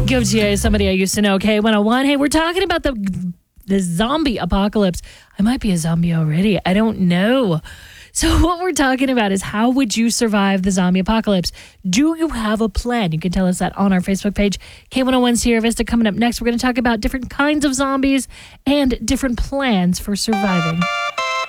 Gautier is somebody I used to know. K101. Hey, we're talking about the zombie apocalypse. I might be a zombie already. I don't know. So what we're talking about is how would you survive the zombie apocalypse? Do you have a plan? You can tell us that on our Facebook page. K101 Sierra Vista coming up next. We're going to talk about different kinds of zombies and different plans for surviving.